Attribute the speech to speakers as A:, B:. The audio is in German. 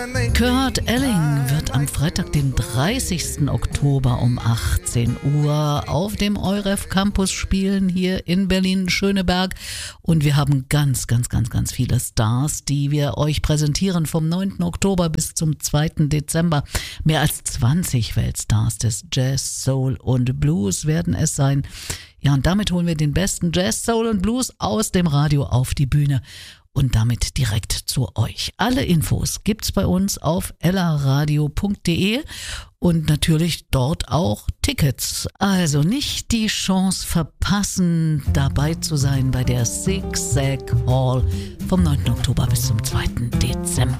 A: Kurt Elling wird am Freitag, den 30. Oktober um 18 Uhr auf dem EUREF Campus spielen, hier in Berlin-Schöneberg. Und wir haben ganz viele Stars, die wir euch präsentieren vom 9. Oktober bis zum 2. Dezember. Mehr als 20 Weltstars des Jazz, Soul und Blues werden es sein. Ja, und damit holen wir den besten Jazz, Soul und Blues aus dem Radio auf die Bühne. Und damit direkt zu euch. Alle Infos gibt's bei uns auf ellaradio.de und natürlich dort auch Tickets. Also nicht die Chance verpassen, dabei zu sein bei der Zig Zag Hall vom 9. Oktober bis zum 2. Dezember.